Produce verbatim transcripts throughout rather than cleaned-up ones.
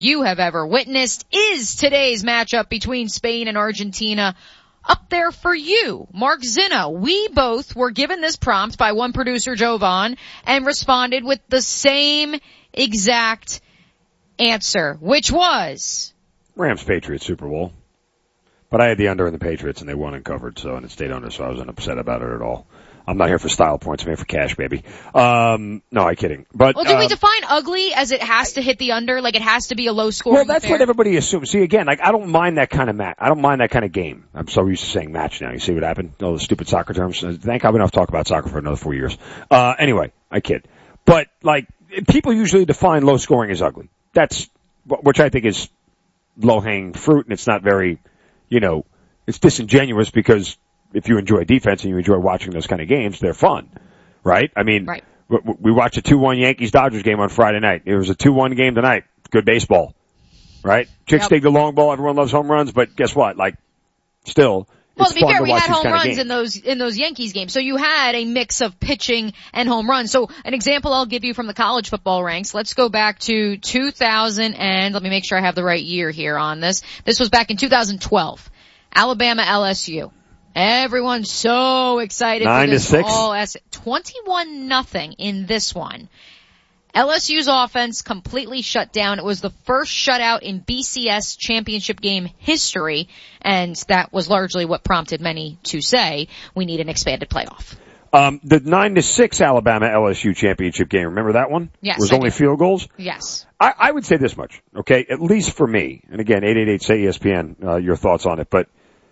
you have ever witnessed. Is today's matchup between Spain and Argentina up there for you? Mark Zinno, we both were given this prompt by one producer, Jovan, and responded with the same exact answer, which was Rams Patriots Super Bowl. But I had the under in the Patriots and they won and covered, so, and it stayed under, so I wasn't upset about it at all. I'm not here for style points. I'm here for cash, baby. Um, no, I'm kidding. But, well, do um, we define ugly as it has to hit the under? Like it has to be a low score? Well, that's what everybody assumes. See, again, like I don't mind that kind of match. I don't mind that kind of game. I'm so used to saying match now. You see what happened? All the stupid soccer terms. Thank God we don't have to talk about soccer for another four years. Uh, anyway, I kid. But like, people usually define low scoring as ugly. That's, which I think is low hanging fruit, and it's not very, you know, it's disingenuous because if you enjoy defense and you enjoy watching those kind of games, they're fun, right? I mean, right. we watched a two one Yankees-Dodgers game on Friday night. It was a two one game tonight. Good baseball, right? Chicks yep. dig the long ball. Everyone loves home runs, but guess what? Like, still, well, it's to be fun fair, to we watch had these home kind of runs games. in those in those Yankees games. So you had a mix of pitching and home runs. So an example I'll give you from the college football ranks. Let's go back to two thousand and let me make sure I have the right year here on this. This was back in two thousand twelve. Alabama L S U. Everyone's so excited Nine for this. to six. All S- twenty-one nothing in this one. L S U's offense completely shut down. It was the first shutout in B C S championship game history, and that was largely what prompted many to say we need an expanded playoff. Um, the nine to six Alabama L S U championship game. Remember that one? Yes. It was I only do. field goals? Yes. I, I would say this much, okay? At least for me. And again, eight eight eight say E S P N, uh, your thoughts on it. But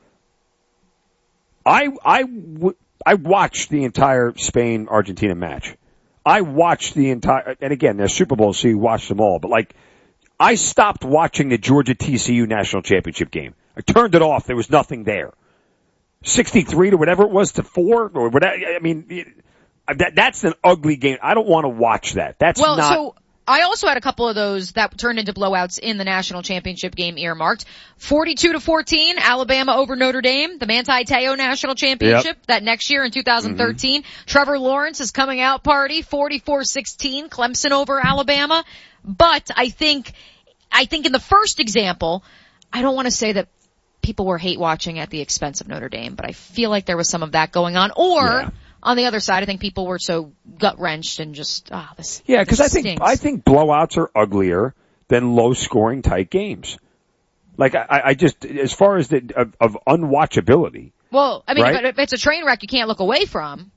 I, I, w- I watched the entire Spain-Argentina match. I watched the entire, and again, there's Super Bowl, so you watch them all. But like, I stopped watching the Georgia T C U national championship game. I turned it off. There was nothing there. sixty-three to whatever it was to four or whatever. I mean, that, that's an ugly game. I don't want to watch that. That's well, not. So I also had a couple of those that turned into blowouts in the national championship game earmarked. forty-two to fourteen, Alabama over Notre Dame, the Manti Te'o national championship Yep. that next year in two thousand thirteen. Mm-hmm. Trevor Lawrence's coming out party, forty-four sixteen, Clemson over Alabama. But I think, I think in the first example, I don't want to say that people were hate watching at the expense of Notre Dame, but I feel like there was some of that going on. Or, yeah. on the other side, I think people were so gut-wrenched and just, ah, oh, this Yeah, because I think, stinks. I think blowouts are uglier than low-scoring tight games. Like, I, I just, as far as the, of, of unwatchability. Well, I mean, right? if it's a train wreck you can't look away from.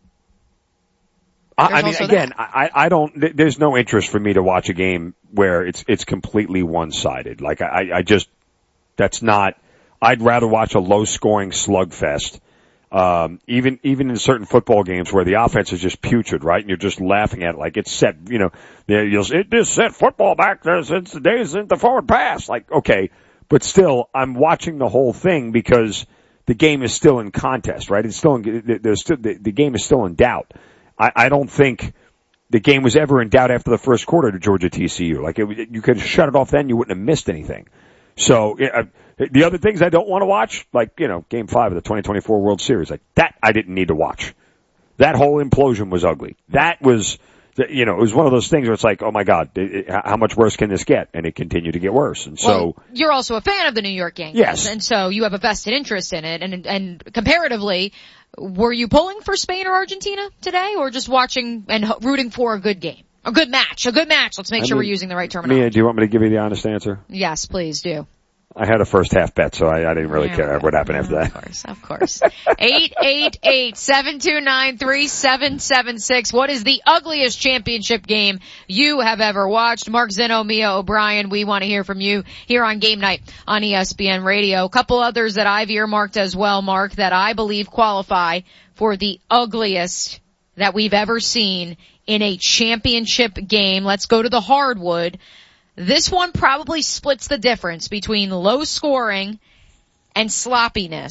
I, I mean, again, I, I don't, there's no interest for me to watch a game where it's, it's completely one-sided. Like, I, I just, that's not, I'd rather watch a low-scoring slugfest. Um, even, even in certain football games where the offense is just putrid, right? And you're just laughing at it like it's set, you know, you'll, it is set football back there since the days in the forward pass. Like, okay, but still, I'm watching the whole thing because the game is still in contest, right? It's still in, there's still, the, the game is still in doubt. I, I don't think the game was ever in doubt after the first quarter to Georgia T C U. Like, it, you could shut it off then, you wouldn't have missed anything. So, uh, the other things I don't want to watch, like, you know, game five of the twenty twenty-four World Series, like, that I didn't need to watch. That whole implosion was ugly. That was, you know, it was one of those things where it's like, oh my God, it, it, how much worse can this get? And it continued to get worse. And so. Well, you're also a fan of the New York Yankees. Yes. And so you have a vested interest in it. And, and comparatively, were you pulling for Spain or Argentina today, or just watching and rooting for a good game? A good match. A good match. Let's make I sure mean, we're using the right terminology. Mia, do you want me to give you the honest answer? Yes, please do. I had a first half bet, so I, I didn't really yeah, care what happened after that. Of course, of course. eight eight eight, seven two nine, three seven seven six. What is the ugliest championship game you have ever watched? Mark Zinno, Mia O'Brien, we want to hear from you here on Game Night on E S P N Radio. A couple others that I've earmarked as well, Mark, that I believe qualify for the ugliest that we've ever seen in a championship game. Let's go to the hardwood. This one probably splits the difference between low scoring and sloppiness.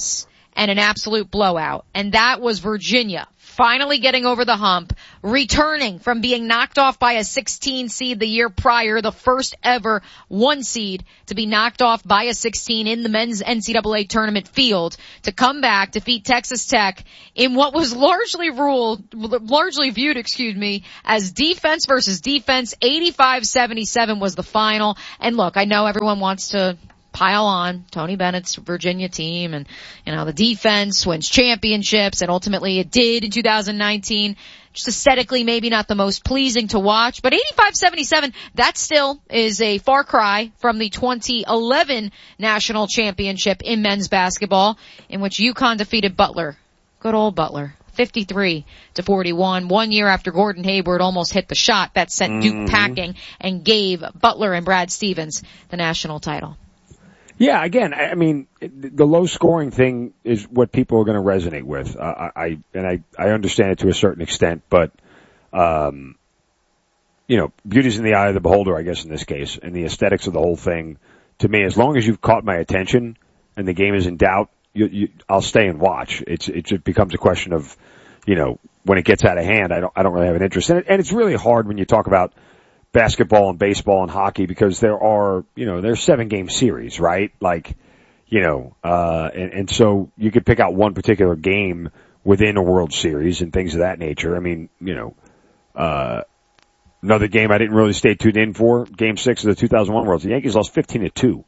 and an absolute blowout. And that was Virginia finally getting over the hump, returning from being knocked off by a sixteen seed the year prior, the first ever one seed to be knocked off by a sixteen in the men's N C double A tournament field, to come back, defeat Texas Tech in what was largely ruled, largely viewed, excuse me, as defense versus defense. eighty-five seventy-seven was the final. And look, I know everyone wants to pile on Tony Bennett's Virginia team and, you know, the defense wins championships, and ultimately it did in two thousand nineteen. Just aesthetically maybe not the most pleasing to watch, but eighty-five seventy-seven, that still is a far cry from the twenty eleven national championship in men's basketball, in which UConn defeated Butler. Good old Butler. fifty-three to forty-one, one year after Gordon Hayward almost hit the shot that sent Duke mm-hmm. packing and gave Butler and Brad Stevens the national title. Yeah, again, I mean, the low scoring thing is what people are going to resonate with. Uh, I and I, I understand it to a certain extent, but um, you know, beauty's in the eye of the beholder, I guess, in this case, and the aesthetics of the whole thing. To me, as long as you've caught my attention and the game is in doubt, you, you, I'll stay and watch. It's it just becomes a question of, you know, when it gets out of hand, I don't I don't really have an interest in it, and it's really hard when you talk about basketball and baseball and hockey, because there are, you know, there's seven game series, right? Like, you know, uh, and, and so you could pick out one particular game within a World Series and things of that nature. I mean, you know, uh, another game I didn't really stay tuned in for, game six of the two thousand one World Series. The Yankees lost fifteen to two,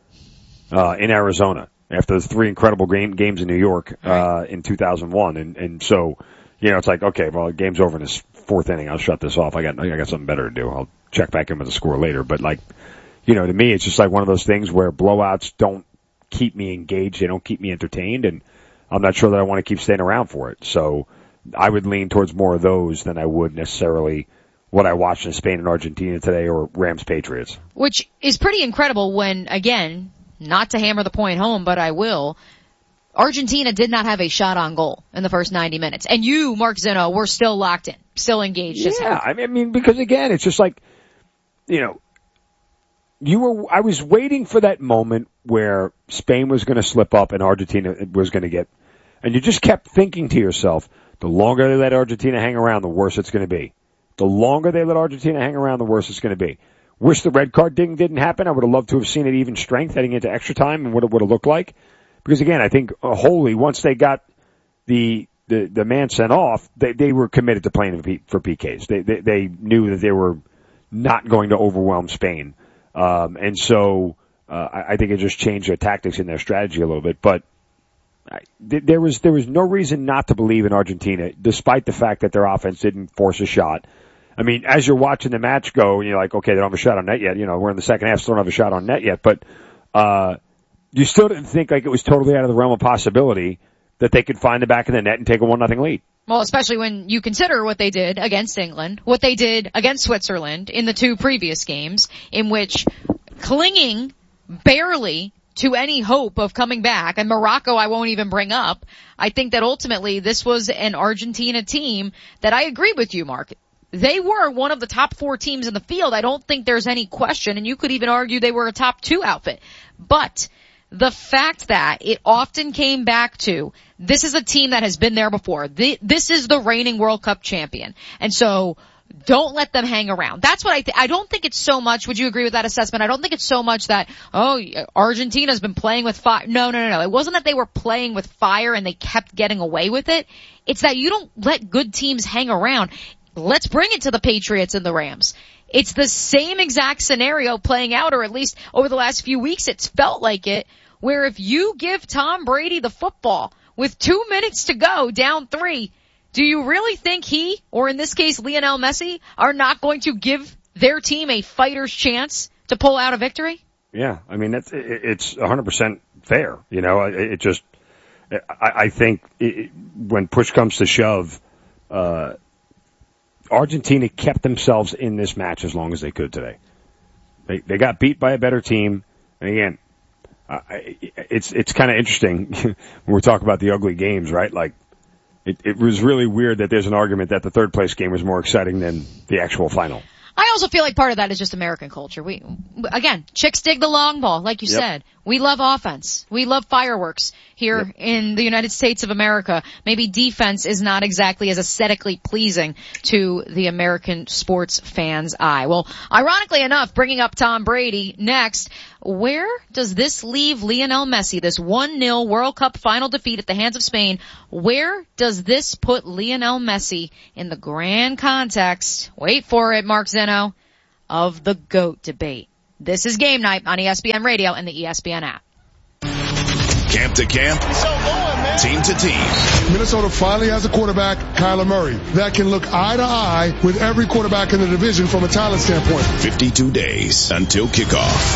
uh, in Arizona after the three incredible game, games in New York, uh, in two thousand one. And, and so, you know, it's like, okay, well, the game's over in this fourth inning. I'll shut this off. I got, I got something better to do. I'll check back in with the score later. But like, you know, to me, it's just like one of those things where blowouts don't keep me engaged. They don't keep me entertained. And I'm not sure that I want to keep staying around for it. So I would lean towards more of those than I would necessarily what I watched in Spain and Argentina today, or Rams Patriots. Which is pretty incredible when, again, not to hammer the point home, but I will, Argentina did not have a shot on goal in the first ninety minutes. And you, Mark Zinno, were still locked in, still engaged. Yeah, I mean, because again, it's just like, you know, you were, I was waiting for that moment where Spain was going to slip up and Argentina was going to get, and you just kept thinking to yourself, the longer they let Argentina hang around, the worse it's going to be. The longer they let Argentina hang around, the worse it's going to be. Wish the red card ding didn't happen. I would have loved to have seen it even strength heading into extra time and what it would have looked like. Because again, I think uh, wholly, once they got the, the, the man sent off, they, they were committed to playing for P Ks. They, they, they knew that they were not going to overwhelm Spain. Um, and so, uh, I, I think it just changed their tactics and their strategy a little bit. But I, th- there was, there was no reason not to believe in Argentina, despite the fact that their offense didn't force a shot. I mean, as you're watching the match go, and you're like, okay, they don't have a shot on net yet. You know, we're in the second half, still don't have a shot on net yet. But, uh, you still didn't think like it was totally out of the realm of possibility that they could find the back of the net and take a one nothing lead. Well, especially when you consider what they did against England, what they did against Switzerland in the two previous games, in which clinging barely to any hope of coming back, and Morocco I won't even bring up. I think that ultimately this was an Argentina team that I agree with you, Mark. They were one of the top four teams in the field. I don't think there's any question, and you could even argue they were a top two outfit. But the fact that it often came back to, this is a team that has been there before. This is the reigning World Cup champion. And so don't let them hang around. That's what I think. I don't think it's so much, would you agree with that assessment? I don't think it's so much that, oh, Argentina's been playing with fire. No, no, no, no. It wasn't that they were playing with fire and they kept getting away with it. It's that you don't let good teams hang around. Let's bring it to the Patriots and the Rams. It's the same exact scenario playing out, or at least over the last few weeks it's felt like it, where if you give Tom Brady the football with two minutes to go, down three, do you really think he, or in this case Lionel Messi, are not going to give their team a fighter's chance to pull out a victory? Yeah, I mean, that's, it's one hundred percent fair. You know, it just, I, I think it, when push comes to shove, uh, Argentina kept themselves in this match as long as they could today. They, they got beat by a better team. And again, uh, it's, it's kind of interesting when we're talking about the ugly games, right? Like, it, it was really weird that there's an argument that the third place game was more exciting than the actual final. I also feel like part of that is just American culture. We, again, chicks dig the long ball, like you yep. said. We love offense. We love fireworks here yep. in the United States of America. Maybe defense is not exactly as aesthetically pleasing to the American sports fan's eye. Well, ironically enough, bringing up Tom Brady next, where does this leave Lionel Messi, this one nil World Cup final defeat at the hands of Spain? Where does this put Lionel Messi in the grand context, wait for it, Mark Zeno, of the GOAT debate? This is Game Night on E S P N Radio and the E S P N app. Camp to camp, team to team. Minnesota finally has a quarterback, Kyler Murray, that can look eye to eye with every quarterback in the division from a talent standpoint. fifty-two days until kickoff.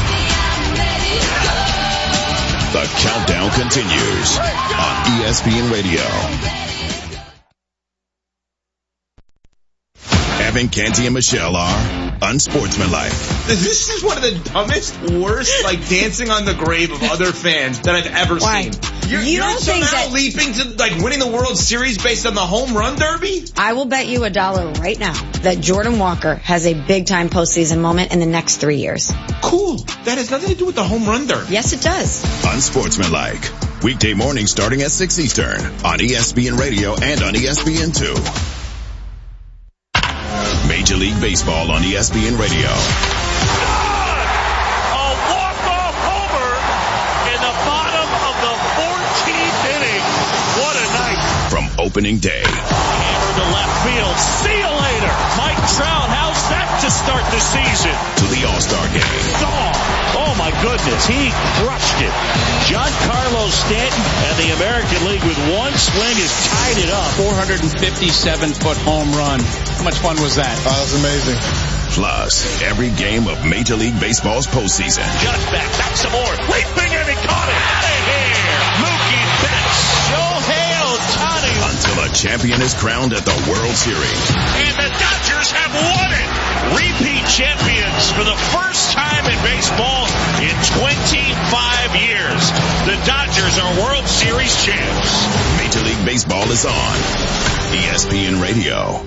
The countdown continues on E S P N Radio. Evan, Canty, and Michelle are unsportsmanlike. This is one of the dumbest, worst, like, dancing on the grave of other fans that I've ever Why? seen. You're, you you're don't think somehow that leaping to, like, winning the World Series based on the home run derby? I will bet you a dollar right now that Jordan Walker has a big-time postseason moment in the next three years. Cool. That has nothing to do with the home run derby. Yes, it does. Unsportsmanlike. Weekday morning starting at six Eastern on E S P N Radio and on E S P N two. Major League Baseball on E S P N Radio. A walk-off homer in the bottom of the fourteenth inning. What a night. From opening day. Hammer to left field. See you later. Mike Trout, how's that to start the season? To the All-Star game. Gone. Oh my goodness, he crushed it. Giancarlo Stanton and the American League with one swing has tied it up. four hundred fifty-seven foot home run. How much fun was that? Oh, that was amazing. Plus, every game of Major League Baseball's postseason. Just back, back some more. Leaping and he caught it. Out of here. Mookie Betts. Shohei Ohtani. Until a champion is crowned at the World Series. And the Dodgers have won it. Repeat champions for the first time in baseball in twenty-five years. The Dodgers are World Series champs. Major League Baseball is on E S P N Radio.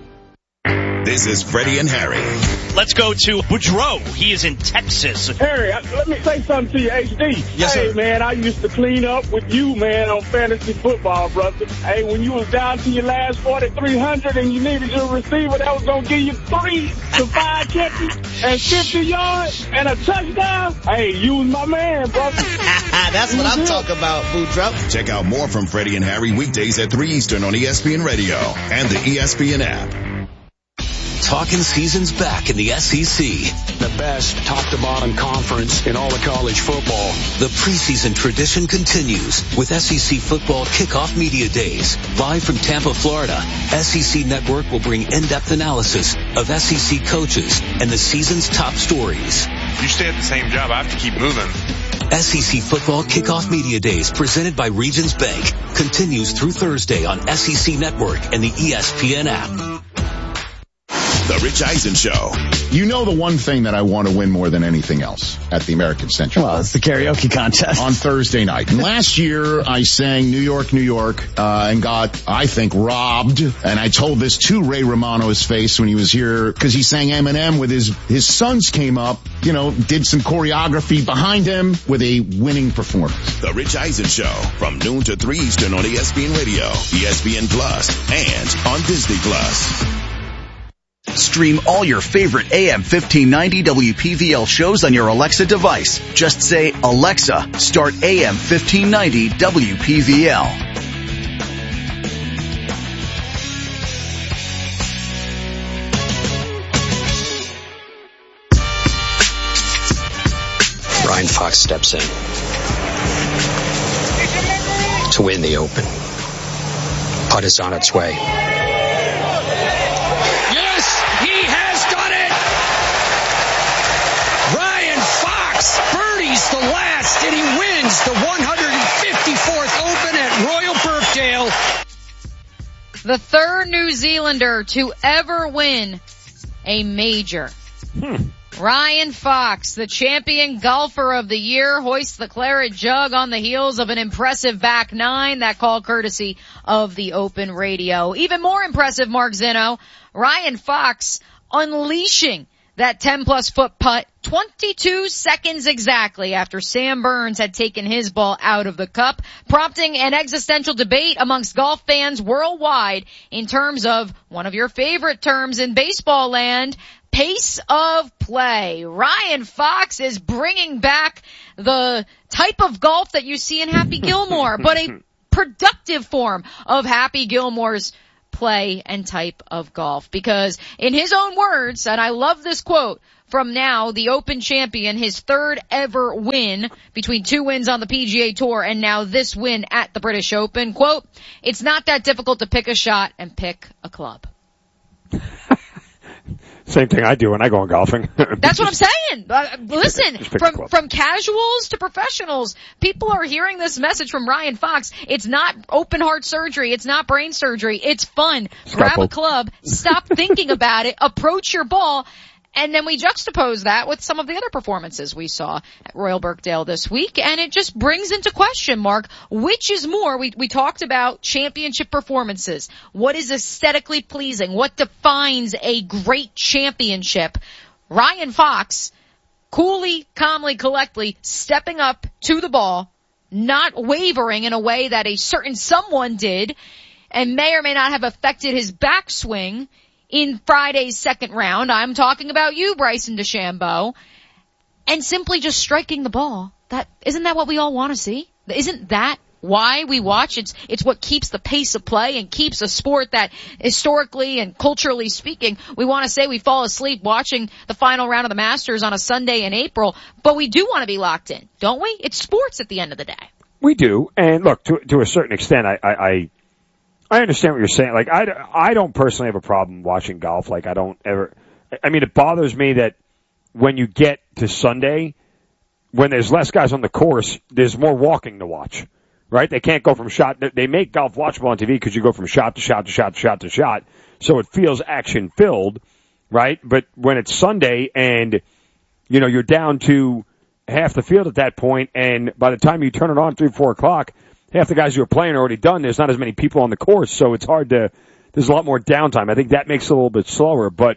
This is Freddie and Harry. Let's go to Boudreaux. He is in Texas. Harry, let me say something to you, H D. Yes, hey, sir. man, I used to clean up with you, man, on fantasy football, brother. Hey, when you was down to your last forty-three hundred and you needed your receiver that was going to give you three to five catches and fifty yards and a touchdown, hey, you was my man, brother. That's what I'm talking about, Boudreaux. Check out more from Freddie and Harry weekdays at three Eastern on E S P N Radio and the E S P N app. Talking season's back in the S E C. The best top-to-bottom conference in all of college football. The preseason tradition continues with S E C Football Kickoff Media Days. Live from Tampa, Florida, S E C Network will bring in-depth analysis of S E C coaches and the season's top stories. You stay at the same job, I have to keep moving. S E C Football Kickoff Media Days presented by Regions Bank continues through Thursday on S E C Network and the E S P N app. The Rich Eisen Show. You know the one thing that I want to win more than anything else at the American Century? Well, it's the karaoke contest. On Thursday night. And last year, I sang New York, New York, uh, and got, I think, robbed. And I told this to Ray Romano's face when he was here, because he sang Eminem with his, his sons came up, you know, did some choreography behind him with a winning performance. The Rich Eisen Show from noon to three Eastern on E S P N Radio, E S P N Plus, and on Disney Plus. Stream all your favorite A M fifteen ninety W P V L shows on your Alexa device. Just say, Alexa, start A M fifteen ninety W P V L. Ryan Fox steps in to win the Open. Putt is on its way. Birdies the last, and he wins the one hundred fifty-fourth Open at Royal Birkdale. The third New Zealander to ever win a major. Hmm. Ryan Fox, the champion golfer of the year, hoists the claret jug on the heels of an impressive back nine. That call courtesy of the Open Radio. Even more impressive, Mark Zeno, Ryan Fox unleashing that ten plus foot putt twenty-two seconds exactly after Sam Burns had taken his ball out of the cup, prompting an existential debate amongst golf fans worldwide in terms of one of your favorite terms in baseball land, pace of play. Ryan Fox is bringing back the type of golf that you see in Happy Gilmore, but a productive form of Happy Gilmore's play and type of golf. Because in his own words, and I love this quote from now the Open champion, his third ever win between two wins on the P G A Tour and now this win at the British Open, quote, "It's not that difficult to pick a shot and pick a club." Same thing I do when I go on golfing. That's what I'm saying. Uh, listen, from from casuals to professionals, people are hearing this message from Ryan Fox. It's not open heart surgery. It's not brain surgery. It's fun. Grab a club. Stop thinking about it. Approach your ball. And then we juxtapose that with some of the other performances we saw at Royal Birkdale this week, and it just brings into question, Mark, which is more? We, we talked about championship performances. What is aesthetically pleasing? What defines a great championship? Ryan Fox, coolly, calmly, collectly, stepping up to the ball, not wavering in a way that a certain someone did, and may or may not have affected his backswing in Friday's second round. I'm talking about you, Bryson DeChambeau, and simply just striking the ball. That, isn't that what we all want to see? Isn't that why we watch? It's, it's what keeps the pace of play and keeps a sport that historically and culturally speaking, we want to say we fall asleep watching the final round of the Masters on a Sunday in April, but we do want to be locked in, don't we? It's sports at the end of the day. We do. And look, to, to a certain extent, I, I, I I understand what you're saying. Like, I, I don't personally have a problem watching golf. Like, I don't ever, I mean, it bothers me that when you get to Sunday, when there's less guys on the course, there's more walking to watch, right? They can't go from shot, they make golf watchable on T V because you go from shot to shot to shot to shot to shot. So it feels action filled, right? But when it's Sunday and, you know, you're down to half the field at that point, and by the time you turn it on three, four o'clock, half the guys who are playing are already done. There's not as many people on the course, so it's hard to, there's a lot more downtime. I think that makes it a little bit slower, but,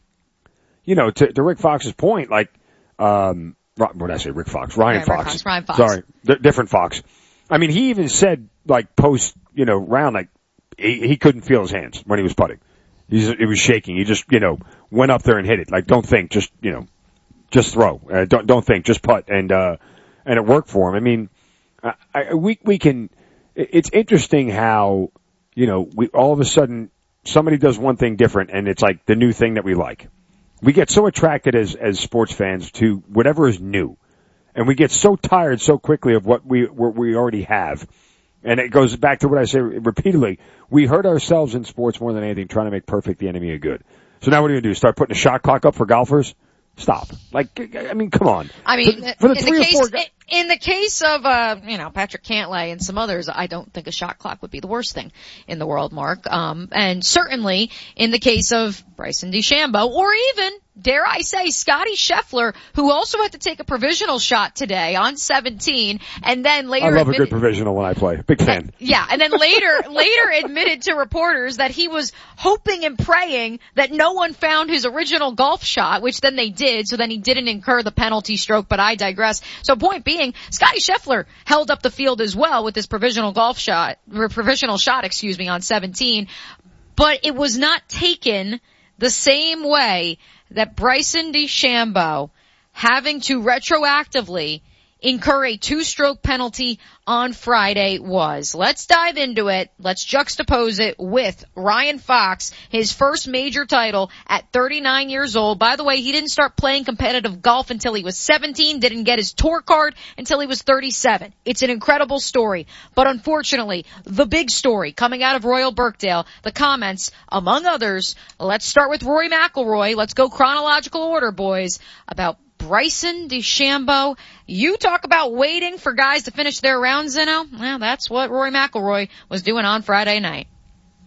you know, to, to Rick Fox's point, like, um, what did I say, Rick Fox? Ryan yeah, Fox. Fox. Ryan Fox. Sorry, D- different Fox. I mean, he even said, like, post, you know, round, like, he, he couldn't feel his hands when he was putting. He's, it was shaking. He just, you know, went up there and hit it. Like, don't think, just, you know, just throw. Uh, don't, don't think, just putt. And, uh, and it worked for him. I mean, I, I, we, we can, it's interesting how, you know, we, all of a sudden, somebody does one thing different and it's like the new thing that we like. We get so attracted as, as sports fans to whatever is new. And we get so tired so quickly of what we, what we already have. And it goes back to what I say repeatedly. We hurt ourselves in sports more than anything trying to make perfect the enemy of good. So now what are you going to do? Start putting a shot clock up for golfers? Stop. Like, I mean, come on. I mean, for, for the in, three the or case, four guys, in the case of, uh, you know, Patrick Cantlay and some others, I don't think a shot clock would be the worst thing in the world, Mark. Um, and certainly in the case of Bryson DeChambeau, or even, dare I say, Scotty Scheffler, who also had to take a provisional shot today on seventeen, and then later I love admitted, a good provisional when I play. Big fan. And, yeah, and then later, later admitted to reporters that he was hoping and praying that no one found his original golf shot, which then they did, so then he didn't incur the penalty stroke, but I digress. So point being, Scotty Scheffler held up the field as well with his provisional golf shot, or provisional shot, excuse me, on seventeen, but it was not taken the same way that Bryson DeChambeau having to retroactively incur a two-stroke penalty on Friday was. Let's dive into it. Let's juxtapose it with Ryan Fox, his first major title at thirty-nine years old. By the way, he didn't start playing competitive golf until he was seventeen, didn't get his tour card until he was thirty-seven. It's an incredible story. But unfortunately, the big story coming out of Royal Birkdale, the comments, among others, let's start with Rory McIlroy. Let's go chronological order, boys, about Bryson DeChambeau. You talk about waiting for guys to finish their rounds, Zeno. Well, that's what Rory McIlroy was doing on Friday night.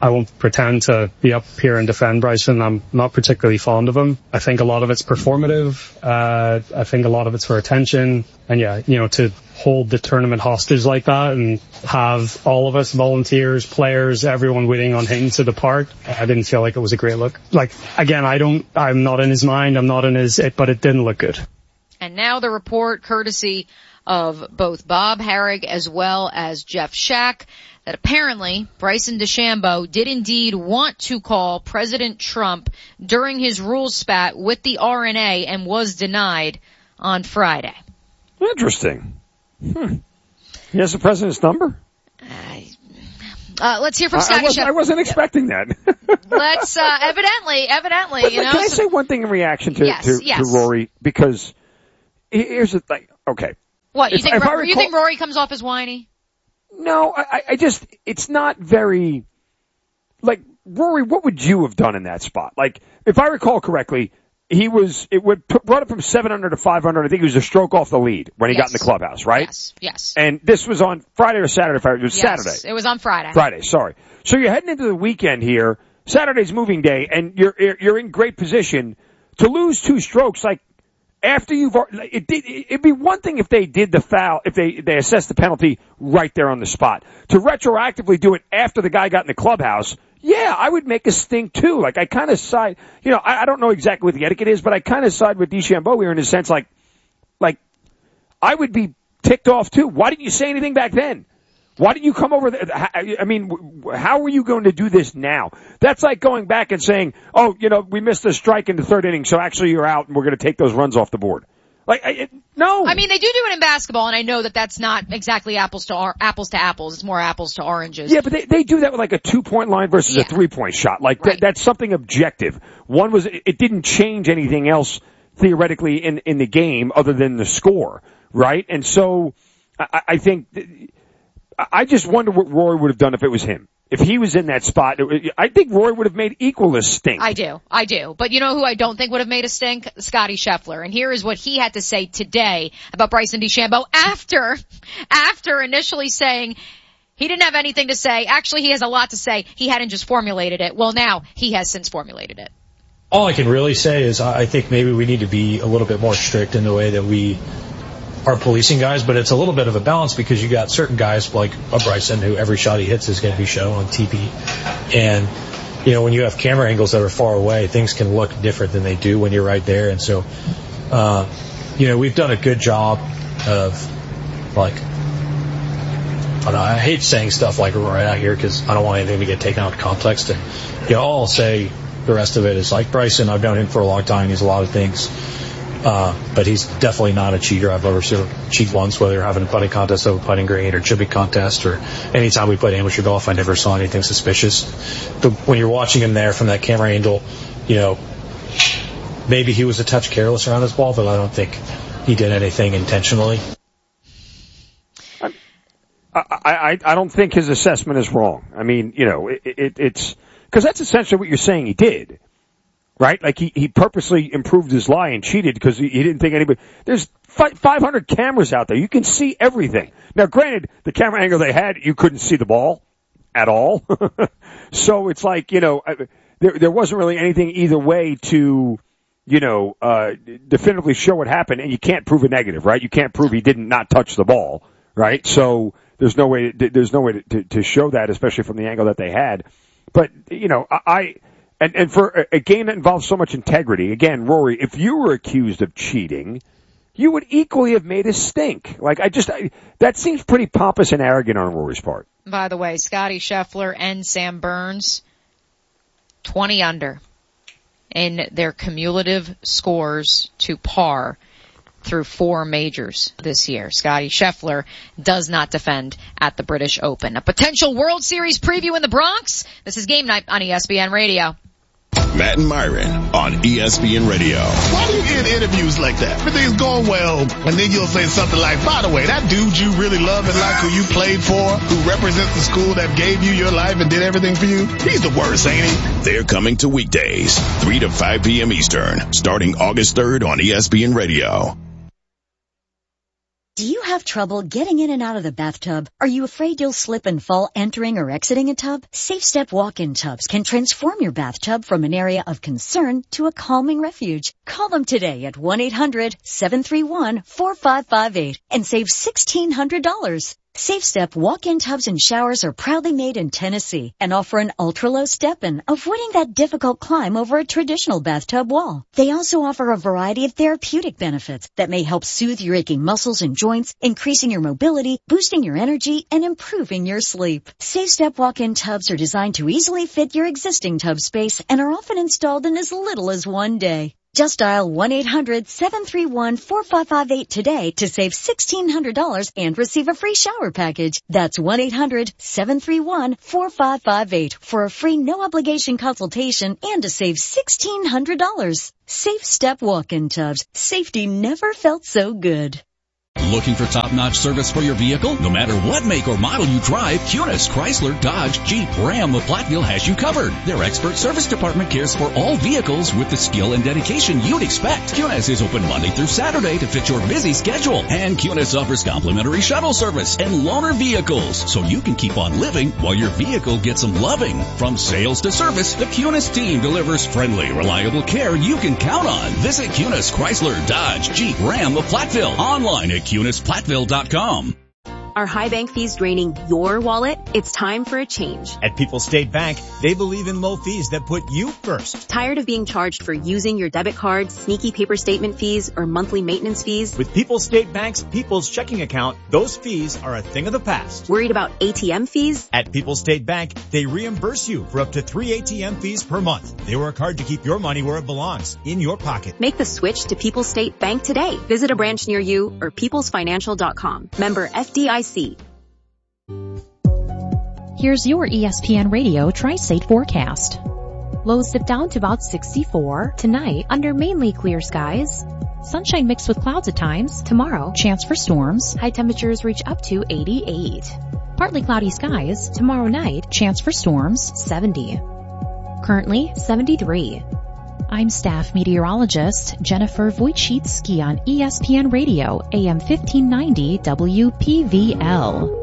I won't pretend to be up here and defend Bryson. I'm not particularly fond of him. I think a lot of it's performative. Uh, I think a lot of it's for attention. And yeah, you know, to hold the tournament hostage like that and have all of us, volunteers, players, everyone waiting on him to depart, I didn't feel like it was a great look. Like, again, I don't, I'm not in his mind, I'm not in his, it, but it didn't look good. And now the report, courtesy of both Bob Harig as well as Jeff Shack, that apparently Bryson DeChambeau did indeed want to call President Trump during his rules spat with the R N A and was denied on Friday. Interesting. Hmm. He has the president's number? Uh, uh, let's hear from Scotty I, I, wasn't, I wasn't expecting that. let's, uh, evidently, evidently, but, you know. Can I say one thing in reaction to, yes, to, yes. to Rory? Because here's the thing. Okay. What, you if, think, if Ro- recall, you think Rory comes off as whiny? No, I, I just, it's not very, like, Rory, what would you have done in that spot? Like, if I recall correctly, he was, it would put, brought it from seven hundred to five hundred. I think he was a stroke off the lead when he yes. got in the clubhouse, right? Yes, yes. And this was on Friday or Saturday, if I, it was yes, Saturday. It was on Friday. Friday, sorry. So you're heading into the weekend here. Saturday's moving day, and you're, you're in great position to lose two strokes, like, after you've, it did, it'd be one thing if they did the foul, if they, they assessed the penalty right there on the spot. To retroactively do it after the guy got in the clubhouse, yeah, I would make a stink too. Like, I kind of side, you know, I, I don't know exactly what the etiquette is, but I kind of side with DeChambeau here in a sense, like, like, I would be ticked off too. Why didn't you say anything back then? Why didn't you come over there? I mean, how are you going to do this now? That's like going back and saying, oh, you know, we missed a strike in the third inning, so actually you're out and we're going to take those runs off the board. Like, I, it, no. I mean, they do do it in basketball, and I know that that's not exactly apples to or, apples to apples. It's more apples to oranges. Yeah, but they, they do that with like a two-point line versus yeah. a three-point shot. Like, right. that, that's something objective. One was, it didn't change anything else theoretically in, in the game other than the score, right? And so, I, I think, I just wonder what Rory would have done if it was him. If he was in that spot, I think Rory would have made equal as stink. I do. I do. But you know who I don't think would have made a stink? Scotty Scheffler. And here is what he had to say today about Bryson DeChambeau after, after initially saying he didn't have anything to say. Actually, he has a lot to say. He hadn't just formulated it. Well, now he has since formulated it. All I can really say is I think maybe we need to be a little bit more strict in the way that we are policing guys, but it's a little bit of a balance because you got certain guys like a Bryson who every shot he hits is going to be shown on T V. And, you know, when you have camera angles that are far away, things can look different than they do when you're right there. And so, uh, you know, we've done a good job of, like, I don't know, I hate saying stuff like right out here because I don't want anything to get taken out of context. And, you know, all I'll say the rest of it is like Bryson, I've known him for a long time. He's a lot of things. Uh, but he's definitely not a cheater. I've ever seen him cheat once, whether we're having a putting contest over putting green or chipping contest or anytime we played amateur golf, I never saw anything suspicious. But when you're watching him there from that camera angle, you know, maybe he was a touch careless around his ball, but I don't think he did anything intentionally. I, I, I don't think his assessment is wrong. I mean, you know, it, it, it's, cause that's essentially what you're saying he did. Right? Like he, he purposely improved his lie and cheated because he, he didn't think anybody, there's five hundred cameras out there. You can see everything. Now granted, the camera angle they had, you couldn't see the ball at all. So it's like, you know, there, there wasn't really anything either way to, you know, uh, definitively show what happened, and you can't prove a negative, right? You can't prove he didn't not touch the ball, right? So there's no way, there's no way to, to, to show that, especially from the angle that they had. But, you know, I, And, and for a game that involves so much integrity, again, Rory, if you were accused of cheating, you would equally have made a stink. Like, I just, I, that seems pretty pompous and arrogant on Rory's part. By the way, Scotty Scheffler and Sam Burns, twenty under in their cumulative scores to par through four majors this year. Scotty Scheffler does not defend at the British Open. A potential World Series preview in the Bronx. This is Game Night on E S P N Radio. Matt and Myron on E S P N Radio. Why do you get interviews like that? Everything's going well, and then you'll say something like, by the way, that dude you really love and like who you played for, who represents the school that gave you your life and did everything for you, he's the worst, ain't he? They're coming to weekdays, three to five p.m. Eastern, starting August third on E S P N Radio. Do you have trouble getting in and out of the bathtub? Are you afraid you'll slip and fall entering or exiting a tub? Safe Step walk-in tubs can transform your bathtub from an area of concern to a calming refuge. Call them today at one eight hundred seven three one four five five eight and save sixteen hundred dollars. Safe Step walk-in tubs and showers are proudly made in Tennessee and offer an ultra-low step-in, avoiding that difficult climb over a traditional bathtub wall. They also offer a variety of therapeutic benefits that may help soothe your aching muscles and joints, increasing your mobility, boosting your energy, and improving your sleep. Safe Step walk-in tubs are designed to easily fit your existing tub space and are often installed in as little as one day. Just dial one eight hundred seven three one four five five eight today to save sixteen hundred dollars and receive a free shower package. That's one eight hundred seven three one four five five eight for a free no-obligation consultation and to save sixteen hundred dollars. Safe Step walk-in tubs. Safety never felt so good. Looking for top-notch service for your vehicle? No matter what make or model you drive, Cunis, Chrysler, Dodge, Jeep, Ram, of Platteville has you covered. Their expert service department cares for all vehicles with the skill and dedication you'd expect. Cunis is open Monday through Saturday to fit your busy schedule. And Cunis offers complimentary shuttle service and loaner vehicles, so you can keep on living while your vehicle gets some loving. From sales to service, the Cunis team delivers friendly, reliable care you can count on. Visit Cunis, Chrysler, Dodge, Jeep, Ram of Platteville online at Cunis Platteville dot com. Are high bank fees draining your wallet? It's time for a change. At People's State Bank, they believe in low fees that put you first. Tired of being charged for using your debit card, sneaky paper statement fees, or monthly maintenance fees? With People's State Bank's People's Checking Account, those fees are a thing of the past. Worried about A T M fees? At People's State Bank, they reimburse you for up to three A T M fees per month. They work hard to keep your money where it belongs, in your pocket. Make the switch to People's State Bank today. Visit a branch near you or peoples financial dot com. Member F D I C. Here's your E S P N Radio Tri-State forecast. Lows dip down to about sixty-four. Tonight, under mainly clear skies. Sunshine mixed with clouds at times. Tomorrow, chance for storms. High temperatures reach up to eighty-eight. Partly cloudy skies. Tomorrow night, chance for storms. seventy. Currently, seventy-three. I'm staff meteorologist Jennifer Wojcicki on E S P N Radio, A M fifteen ninety W P V L.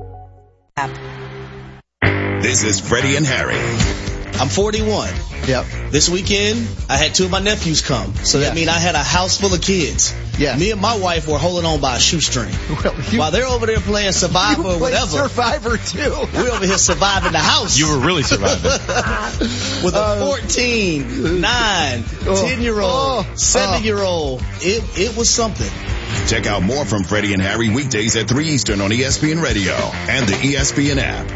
This is Freddie and Harry. I'm forty-one. Yep. This weekend, I had two of my nephews come. So that yes. means I had a house full of kids. Yeah. Me and my wife were holding on by a shoestring. Well, you, While they're over there playing Survivor or whatever. Survivor too. We're over here surviving the house. You were really surviving. With a fourteen, nine, ten-year-old, oh, seven-year-old. It, it was something. Check out more from Freddie and Harry weekdays at three Eastern on E S P N Radio and the E S P N app.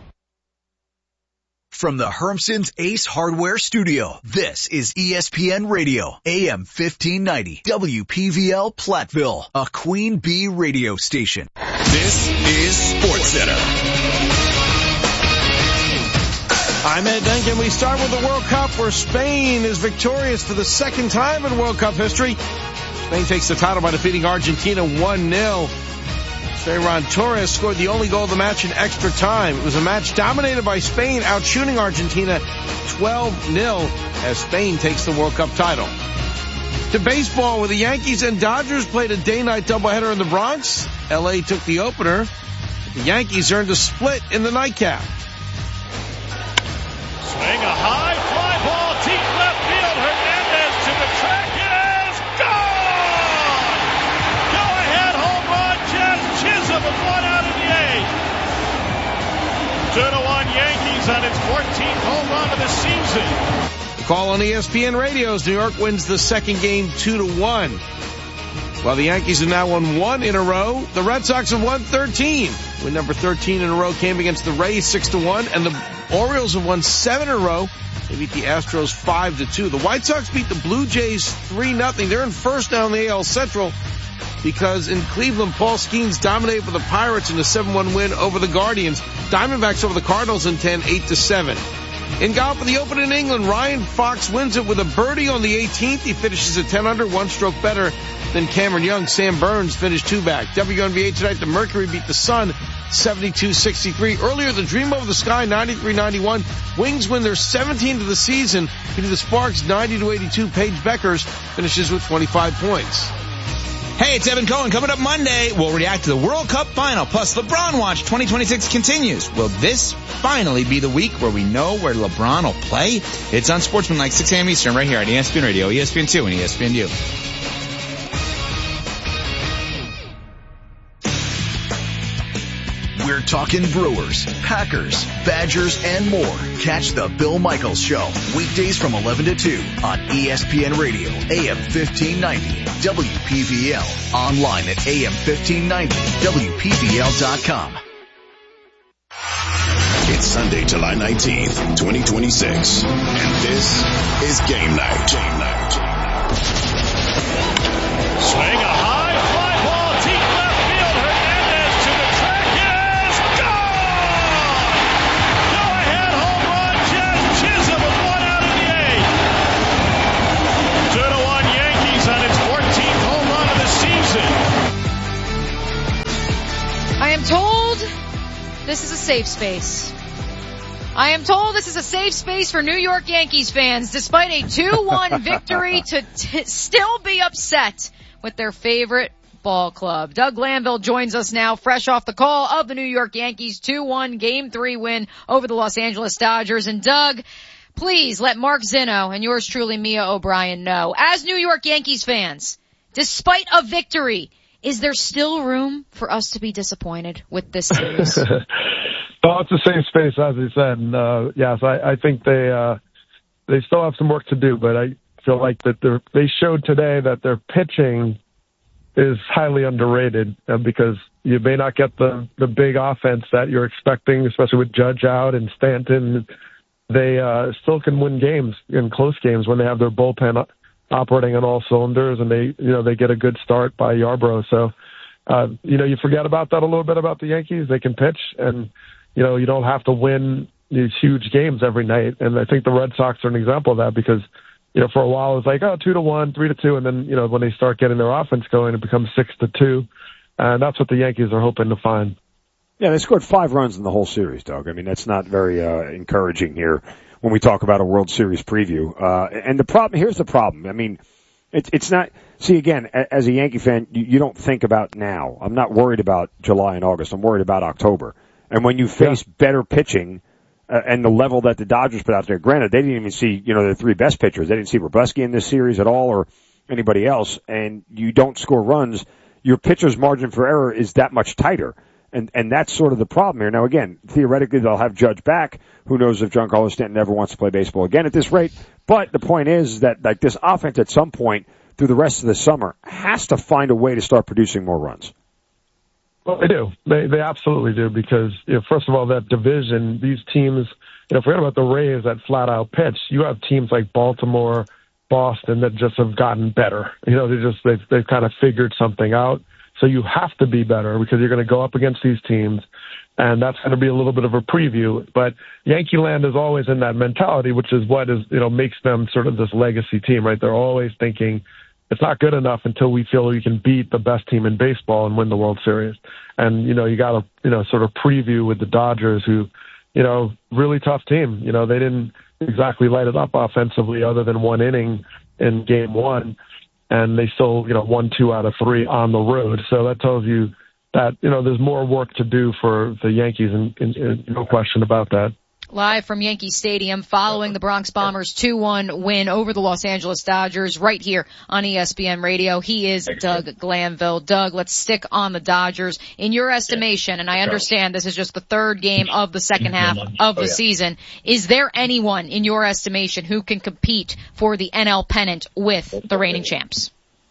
From the Hermson's Ace Hardware Studio, this is E S P N Radio, A M fifteen ninety, W P V L Platteville, a Queen Bee radio station. This is Sports Center. I'm Ed Duncan. We start with the World Cup, where Spain is victorious for the second time in World Cup history. Spain takes the title by defeating Argentina one nil. Ferran Torres scored the only goal of the match in extra time. It was a match dominated by Spain, outshooting Argentina twelve nil as Spain takes the World Cup title. To baseball, where the Yankees and Dodgers played a day-night doubleheader in the Bronx. L A took the opener. The Yankees earned a split in the nightcap. Swing a high fly ball, deep left field. Hernandez to the track. It is gone! Go-ahead home run, Jazz Chisholm with one out in the eighth. Two to one Yankees on its fourteenth home run of the season. The call on E S P N Radio's New York wins the second game two to one. While the Yankees have now won one in a row, the Red Sox have won thirteen. Win number thirteen in a row came against the Rays six to one, and the Orioles have won seven in a row. They beat the Astros five to two. The White Sox beat the Blue Jays three nothing. They're in first now in the A L Central because in Cleveland, Paul Skeens dominated for the Pirates in a seven one win over the Guardians. Diamondbacks over the Cardinals in ten, eight to seven. In golf for the Open in England, Ryan Fox wins it with a birdie on the eighteenth. He finishes at ten under, one stroke better than Cameron Young. Sam Burns finished two back. W N B A tonight, the Mercury beat the Sun seventy-two sixty-three. Earlier, the Dream Over the Sky ninety-three ninety-one. Wings win their seventeenth of the season, beating the Sparks ninety to eighty-two. Paige Beckers finishes with twenty-five points. Hey, it's Evan Cohen. Coming up Monday, we'll react to the World Cup final. Plus, LeBron Watch twenty twenty-six continues. Will this finally be the week where we know where LeBron will play? It's on Sportsmanlike, six a.m. Eastern, right here on E S P N Radio, E S P N two, and E S P N U. We're talking Brewers, Packers, Badgers, and more. Catch the Bill Michaels Show weekdays from eleven to two on E S P N Radio, A M fifteen ninety, W P V L. Online at A M fifteen ninety, W P V L dot com. It's Sunday, July nineteenth, twenty twenty-six, and this is Game Night. Game Night. Swing a high fly ball, deep left field. Hernandez to the track. It is gone! Go ahead, home run. Jazz Chisholm with one out in the eighth. Two to one Yankees on its fourteenth home run of the season. I am told this is a safe space. I am told this is a safe space for New York Yankees fans, despite a two one victory, to t- still be upset with their favorite ball club. Doug Glanville joins us now, fresh off the call of the New York Yankees two one Game three win over the Los Angeles Dodgers. And Doug, please let Mark Zinno and yours truly, Mia O'Brien, know, as New York Yankees fans, despite a victory, is there still room for us to be disappointed with this series? Well, it's the same space, as he said. And, uh, yes, I, I think they, uh, they still have some work to do, but I feel like that they're, they showed today that their pitching is highly underrated uh, because you may not get the, the big offense that you're expecting, especially with Judge out and Stanton. They, uh, still can win games in close games when they have their bullpen operating on all cylinders and they, you know, they get a good start by Yarbrough. So, uh, you know, you forget about that a little bit about the Yankees. They can pitch and, you know, you don't have to win these huge games every night. And I think the Red Sox are an example of that because, you know, for a while it was like, oh, two to one, three to two. And then, you know, when they start getting their offense going, it becomes six to two. And that's what the Yankees are hoping to find. Yeah, they scored five runs in the whole series, Doug. I mean, that's not very, uh, encouraging here when we talk about a World Series preview. Uh, and the problem, here's the problem. I mean, it's, it's not, see again, as a Yankee fan, you, you don't think about now. I'm not worried about July and August. I'm worried about October. And when you face yeah. better pitching uh, and the level that the Dodgers put out there, granted, they didn't even see, you know, their three best pitchers. They didn't see Robleski in this series at all or anybody else, and you don't score runs, your pitcher's margin for error is that much tighter. And and that's sort of the problem here. Now, again, theoretically, they'll have Judge back. Who knows if Giancarlo Stanton ever wants to play baseball again at this rate. But the point is that, like, this offense at some point through the rest of the summer has to find a way to start producing more runs. Well, they do. They they absolutely do because, you know, first of all, that division, these teams, you know, forget about the Rays that flat out pitch. You have teams like Baltimore, Boston that just have gotten better. You know, they just they've they've kind of figured something out. So you have to be better because you're going to go up against these teams, and that's going to be a little bit of a preview. But Yankee Land is always in that mentality, which is what is you know makes them sort of this legacy team, right? They're always thinking, it's not good enough until we feel we can beat the best team in baseball and win the World Series. And, you know, you got to, you know, sort of preview with the Dodgers who, you know, really tough team. You know, they didn't exactly light it up offensively other than one inning in game one. And they still, you know, won two out of three on the road. So that tells you that, you know, there's more work to do for the Yankees and, and, and no question about that. Live from Yankee Stadium following the Bronx Bombers two one win over the Los Angeles Dodgers right here on E S P N Radio. He is Doug Glanville. Doug, let's stick on the Dodgers. In your estimation, and I understand this is just the third game of the second half of the season, is there anyone in your estimation who can compete for the N L pennant with the reigning champs?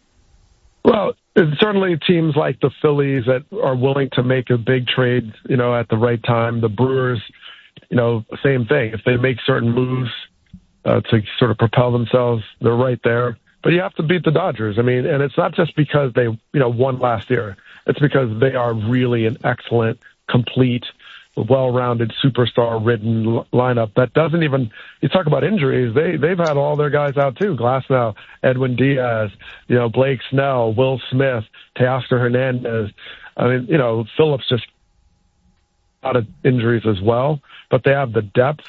Well, it's certainly teams like the Phillies that are willing to make a big trade, you know, at the right time. The Brewers, you know, same thing. If they make certain moves uh, to sort of propel themselves, they're right there. But you have to beat the Dodgers. I mean, and it's not just because they, you know, won last year. It's because they are really an excellent, complete, well-rounded, superstar-ridden l- lineup that doesn't even. You talk about injuries. They they've had all their guys out too. Glasnow, Edwin Diaz, you know, Blake Snell, Will Smith, Teoscar Hernandez. I mean, you know, Phillips just a lot of injuries as well, but they have the depth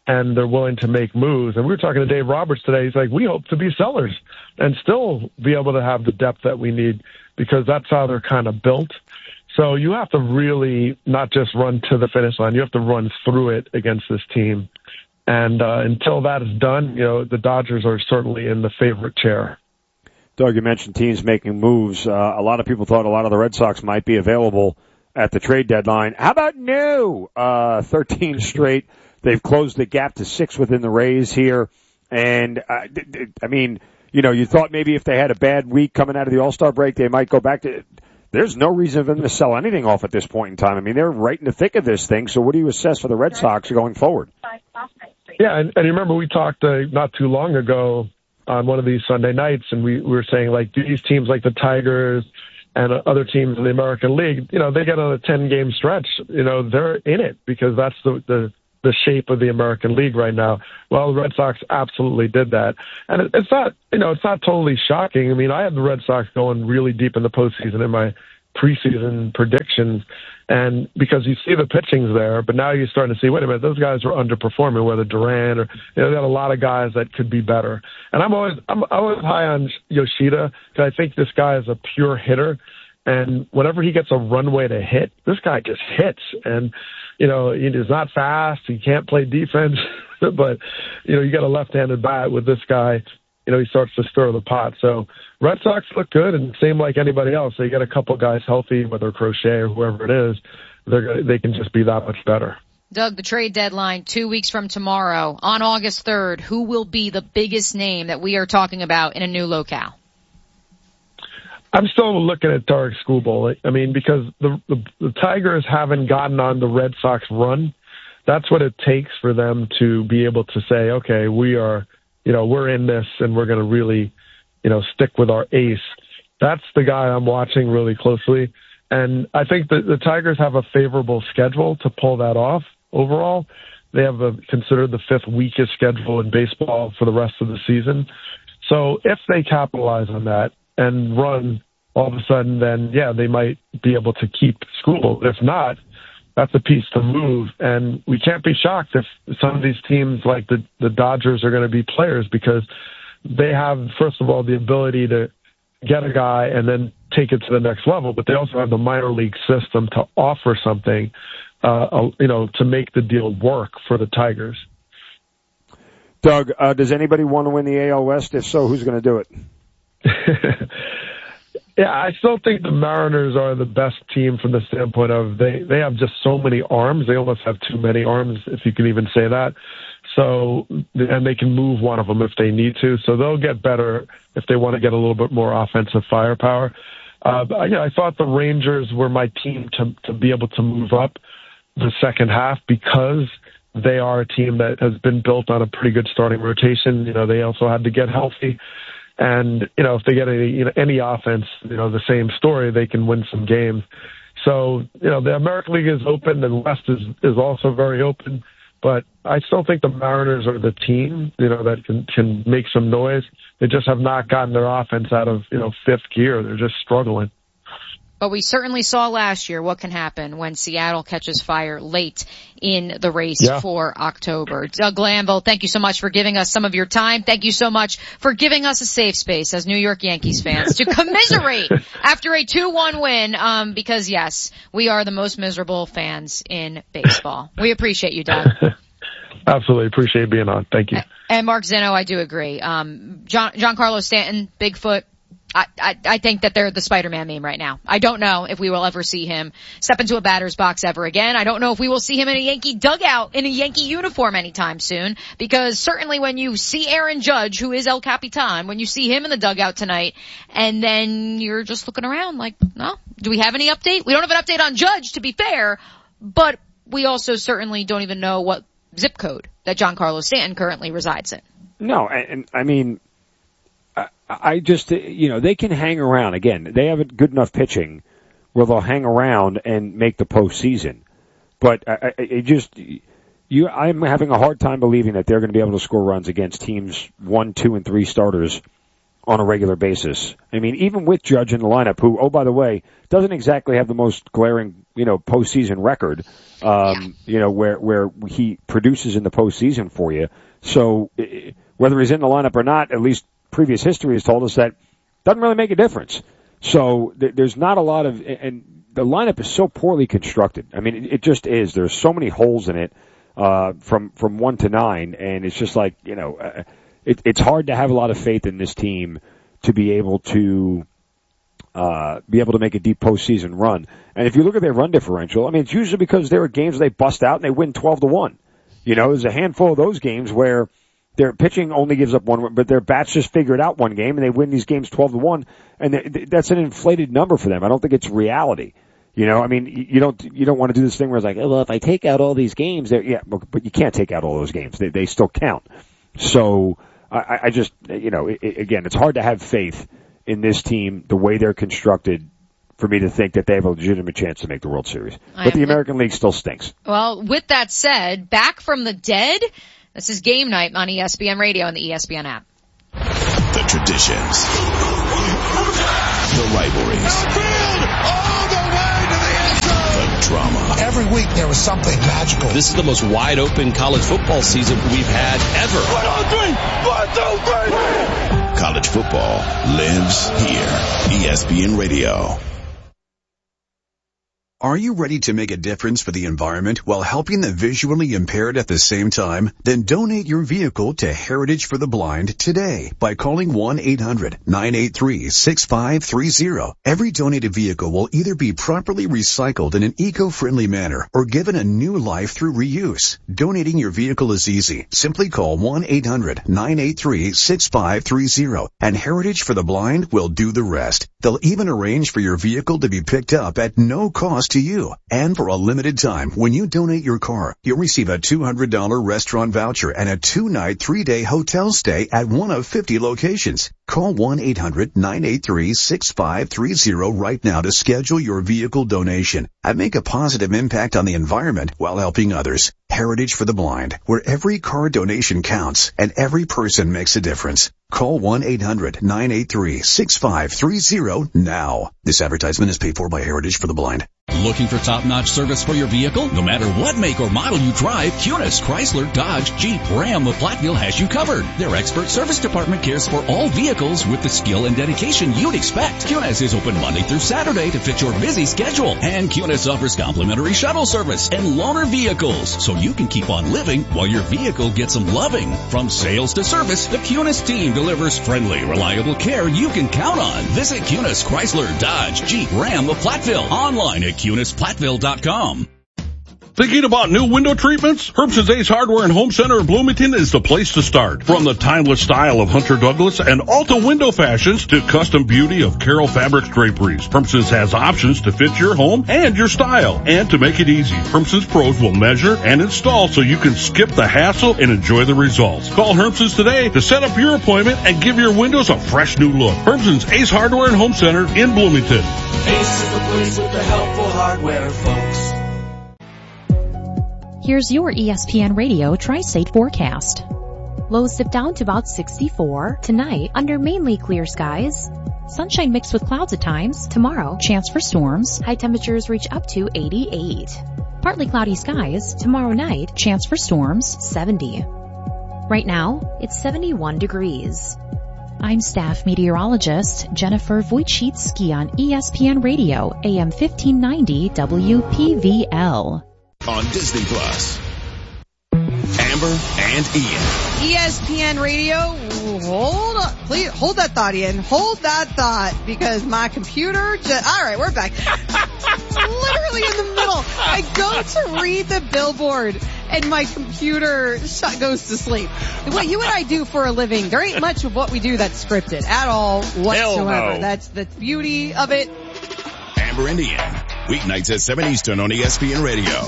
and they're willing to make moves. And we were talking to Dave Roberts today. He's like, we hope to be sellers and still be able to have the depth that we need because that's how they're kind of built. So you have to really not just run to the finish line. You have to run through it against this team. And uh, until that is done, you know, the Dodgers are certainly in the favorite chair. Doug, you mentioned teams making moves. Uh, a lot of people thought a lot of the Red Sox might be available at the trade deadline. How about no? Uh, thirteen straight. They've closed the gap to six within the Rays here. And, uh, I mean, you know, you thought maybe if they had a bad week coming out of the All-Star break, they might go back to – there's no reason for them to sell anything off at this point in time. I mean, they're right in the thick of this thing. So what do you assess for the Red Sox going forward? Yeah, and, and you remember we talked uh, not too long ago on one of these Sunday nights, and we, we were saying, like, these teams like the Tigers and other teams in the American League, you know, they get on a ten-game stretch. You know, they're in it because that's the, the – the shape of the American League right now. Well, the Red Sox absolutely did that. And it, it's not, you know, it's not totally shocking. I mean, I had the Red Sox going really deep in the postseason in my preseason predictions. And because you see the pitching's there, but now you're starting to see, wait a minute, those guys are underperforming, whether Durant or, you know, they got a lot of guys that could be better. And I'm always, I'm always high on Yoshida because I think this guy is a pure hitter. And whenever he gets a runway to hit, this guy just hits. And, you know, he is not fast. He can't play defense. But, you know, you got a left-handed bat with this guy. You know, he starts to stir the pot. So Red Sox look good, and same like anybody else. They get a couple guys healthy, whether Crochet or whoever it is, they're, they can just be that much better. Doug, the trade deadline two weeks from tomorrow, on August third, who will be the biggest name that we are talking about in a new locale? I'm still looking at Tarik Skubal. I mean, because the, the the Tigers haven't gotten on the Red Sox run. That's what it takes for them to be able to say, okay, we are, you know, we're in this and we're going to really, you know, stick with our ace. That's the guy I'm watching really closely. And I think that the Tigers have a favorable schedule to pull that off overall. They have a, considered the fifth weakest schedule in baseball for the rest of the season. So if they capitalize on that and run all of a sudden, then, yeah, they might be able to keep Skubal. If not, that's a piece to move. And we can't be shocked if some of these teams like the, the Dodgers are going to be players because they have, first of all, the ability to get a guy and then take it to the next level, but they also have the minor league system to offer something, uh, you know, to make the deal work for the Tigers. Doug, uh, does anybody want to win the A L West? If so, who's going to do it? Yeah, I still think the Mariners are the best team from the standpoint of they, they have just so many arms. They almost have too many arms, if you can even say that. So, and they can move one of them if they need to. So they'll get better if they want to get a little bit more offensive firepower. Uh, but, yeah, I thought the Rangers were my team to, to be able to move up the second half because they are a team that has been built on a pretty good starting rotation. You know, they also had to get healthy. And, you know, if they get any, you know, any offense, you know, the same story, they can win some games. So, you know, the American League is open and the West is, is also very open. But I still think the Mariners are the team, you know, that can, can make some noise. They just have not gotten their offense out of, you know, fifth gear. They're just struggling. But we certainly saw last year what can happen when Seattle catches fire late in the race yeah. for October. Doug Glanville, thank you so much for giving us some of your time. Thank you so much for giving us a safe space as New York Yankees fans to commiserate after a two one win, um, because yes, we are the most miserable fans in baseball. We appreciate you, Doug. Absolutely. Appreciate being on. Thank you. And Mark Zinno, I do agree. Um, John, Giancarlo Stanton, Bigfoot. I, I, I think that they're the Spider-Man meme right now. I don't know if we will ever see him step into a batter's box ever again. I don't know if we will see him in a Yankee dugout in a Yankee uniform anytime soon, because certainly when you see Aaron Judge, who is El Capitan, when you see him in the dugout tonight, and then you're just looking around like, no, do we have any update? We don't have an update on Judge, to be fair, but we also certainly don't even know what zip code that Giancarlo Stanton currently resides in. No, and, and I mean, I just, you know, they can hang around. Again, they have a good enough pitching where they'll hang around and make the postseason. But I, I it just, you, I'm having a hard time believing that they're going to be able to score runs against teams one, two, and three starters on a regular basis. I mean, even with Judge in the lineup, who, oh, by the way, doesn't exactly have the most glaring, you know, postseason record, um, you know, where, where he produces in the postseason for you. So whether he's in the lineup or not, at least previous history has told us that doesn't really make a difference. So th- there's not a lot of, and the lineup is so poorly constructed. I mean, it, it just is. There's so many holes in it, uh, from, from one to nine, and it's just like, you know, uh, It, it's hard to have a lot of faith in this team to be able to uh be able to make a deep postseason run. And if you look at their run differential, I mean, it's usually because there are games they bust out and they win twelve to one. You know, there's a handful of those games where their pitching only gives up one, but their bats just figure it out one game and they win these games twelve to one. And they, that's an inflated number for them. I don't think it's reality. You know, I mean, you don't you don't want to do this thing where it's like, oh, well, if I take out all these games, yeah, but you can't take out all those games. They, they still count. So I, I just, you know, it, it, again, it's hard to have faith in this team, the way they're constructed, for me to think that they have a legitimate chance to make the World Series. I But the American League still stinks. Well, with that said, back from the dead, this is Game Night on E S P N Radio and the E S P N app. The traditions. The rivalries. The drama. Every week there was something magical. This is the most wide open college football season we've had ever. One, two, three. One, two, three. College football lives here. E S P N Radio. Are you ready to make a difference for the environment while helping the visually impaired at the same time? Then donate your vehicle to Heritage for the Blind today by calling one eight hundred nine eight three six five three zero. Every donated vehicle will either be properly recycled in an eco-friendly manner or given a new life through reuse. Donating your vehicle is easy. Simply call one eight hundred nine eight three six five three zero and Heritage for the Blind will do the rest. They'll even arrange for your vehicle to be picked up at no cost to you. And for a limited time, when you donate your car, you'll receive a two hundred dollars restaurant voucher and a two-night, three-day hotel stay at one of fifty locations. Call one eight hundred nine eight three six five three zero right now to schedule your vehicle donation and make a positive impact on the environment while helping others. Heritage for the Blind, where every car donation counts and every person makes a difference. Call one eight hundred nine eight three six five three zero now. This advertisement is paid for by Heritage for the Blind. Looking for top-notch service for your vehicle? No matter what make or model you drive, Kunis, Chrysler, Dodge, Jeep, Ram of Platteville has you covered. Their expert service department cares for all vehicles with the skill and dedication you'd expect. Kunis is open Monday through Saturday to fit your busy schedule. And Kunis offers complimentary shuttle service and loaner vehicles, so you can keep on living while your vehicle gets some loving. From sales to service, the Kunis team delivers friendly, reliable care you can count on. Visit Kunis, Chrysler, Dodge, Jeep, Ram of Platteville online at Kunis Platteville dot com. Thinking about new window treatments? Herbson's Ace Hardware and Home Center in Bloomington is the place to start. From the timeless style of Hunter Douglas and Alta window fashions to custom beauty of Carroll Fabrics draperies, Herbson's has options to fit your home and your style. And to make it easy, Herbson's pros will measure and install so you can skip the hassle and enjoy the results. Call Herbson's today to set up your appointment and give your windows a fresh new look. Herbson's Ace Hardware and Home Center in Bloomington. Ace is the place with the helpful hardware, folks. Here's your E S P N Radio Tri-State forecast. Lows dip down to about sixty-four. Tonight, under mainly clear skies. Sunshine mixed with clouds at times. Tomorrow, chance for storms. High temperatures reach up to eighty-eight. Partly cloudy skies. Tomorrow night, chance for storms, seventy. Right now, it's seventy-one degrees. I'm staff meteorologist Jennifer Wojcicki on E S P N Radio, A M fifteen ninety W P V L. On Disney Plus. Amber and Ian. E S P N Radio, hold on, please, hold that thought, Ian. Hold that thought, because my computer just, alright, we're back. Literally in the middle. I go to read the billboard and my computer shut, goes to sleep. What you and I do for a living, there ain't much of what we do that's scripted at all whatsoever. No. That's the beauty of it. Amber and Ian. Weeknights at seven Eastern on E S P N Radio.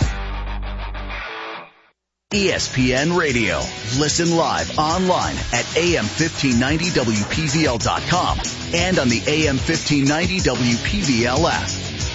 E S P N Radio. Listen live online at A M fifteen ninety W P V L dot com and on the A M fifteen ninety W P V L app.